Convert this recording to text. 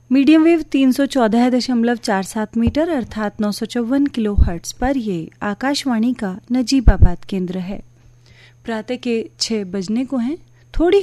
Medium wave 314.47 metre अर्थात 954 kilo hertz पर ये आकाशवाणी का नजीबाबाद केंद्र है। प्रातः के 6 बजने को हैं। थोड़ी